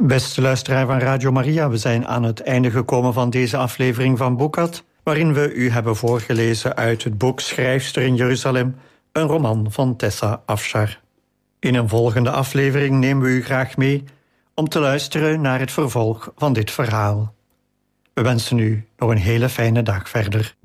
Beste luisteraar van Radio Maria, we zijn aan het einde gekomen van deze aflevering van Boekat, waarin we u hebben voorgelezen uit het boek Schrijfster in Jeruzalem, een roman van Tessa Afshar. In een volgende aflevering nemen we u graag mee om te luisteren naar het vervolg van dit verhaal. We wensen u nog een hele fijne dag verder.